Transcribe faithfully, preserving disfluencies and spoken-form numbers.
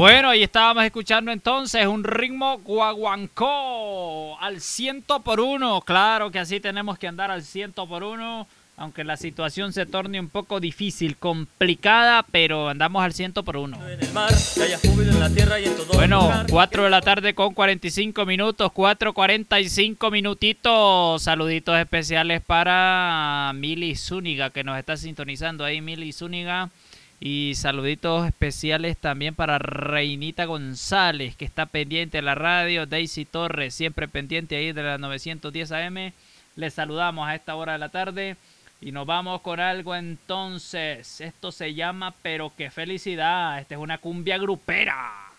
Bueno, ahí estábamos escuchando entonces un ritmo guaguancó al ciento por uno. Claro que así tenemos que andar al ciento por uno, aunque la situación se torne un poco difícil, complicada, pero andamos al ciento por uno. Bueno, cuatro de la tarde con cuarenta y cinco minutos, cuatro cuarenta y cinco minutitos. Saluditos especiales para Mili Zúñiga, que nos está sintonizando ahí, Mili Zúñiga. Y saluditos especiales también para Reinita González, que está pendiente de la radio. Daisy Torres, siempre pendiente ahí de la novecientos diez A M. Les saludamos a esta hora de la tarde. Y nos vamos con algo entonces. Esto se llama Pero qué felicidad. Esta es una cumbia grupera.